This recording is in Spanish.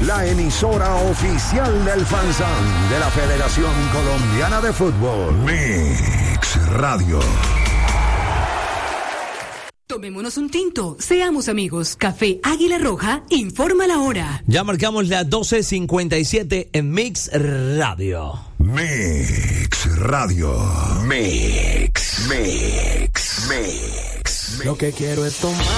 la emisora oficial del FanZón de la Federación Colombiana de Fútbol. Mix Radio. Tomémonos un tinto, seamos amigos. Café Águila Roja informa la hora. Ya marcamos las 12:57 en Mix Radio. Mix Radio. Mix. Lo que quiero es tomar.